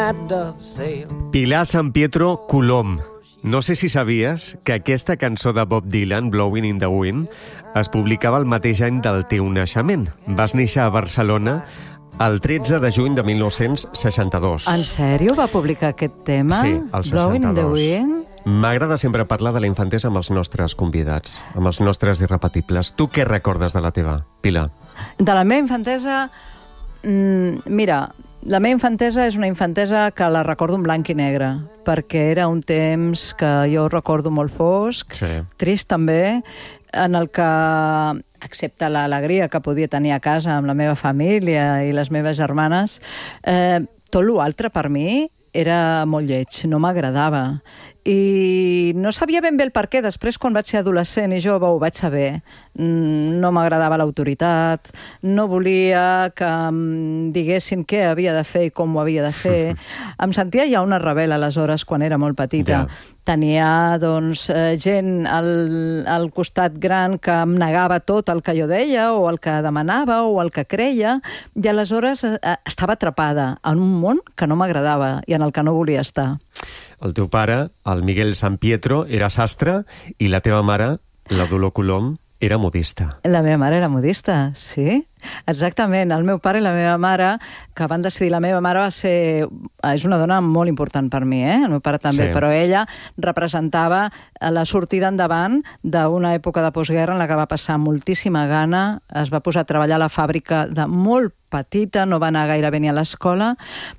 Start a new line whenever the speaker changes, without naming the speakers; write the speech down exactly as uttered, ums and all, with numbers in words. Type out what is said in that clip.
my dovetail.
Pilar San Pietro Colom. No sé si sabies que aquesta cançó de Bob Dylan, Blowing in the Wind, es publicava el mateix any del teu naixement. Vas néixer a Barcelona el tretze de juny de mil nou-cents seixanta-dos.
En sèrio va publicar aquest tema?
Sí, el
Blowing in the
seixanta-dos.
Wind?
M'agrada sempre parlar de la infantesa amb els nostres convidats, amb els nostres irrepetibles. Tu què recordes de la teva, Pilar?
De la meva infantesa... Mm, mira, la meva infantesa és una infantesa que la recordo en blanc i negre, perquè era un temps que jo recordo molt fosc,
Sí.
trist també, en el que, excepte l'alegria que podia tenir a casa amb la meva família i les meves germanes, eh, tot l'altre per mi era molt lleig, no m'agradava. I no sabia ben bé el per què. Després, quan vaig ser adolescent i jove, ho vaig saber. No m'agradava l'autoritat, no volia que em diguessin què havia de fer i com ho havia de fer. Em sentia ja una rebel, aleshores, quan era molt petita.
Ja.
Tenia, doncs, eh, gent al, al costat gran que em negava tot el que jo deia o el que demanava o el que creia, i aleshores eh, estava atrapada en un món que no m'agradava i en el que no volia estar.
El teu pare, el Miguel San Pietro, era sastre i la teva mare, la Dolor Colom, era modista.
La meva mare era modista, sí. Exactament. El meu pare i la meva mare, que van decidir... La meva mare va ser... És una dona molt important per mi, eh? El meu pare també,
Sí.
però ella representava la sortida endavant d'una època de postguerra en la que va passar moltíssima gana, es va posar a treballar a la fàbrica de molt petita, no va anar gairebé ni a l'escola,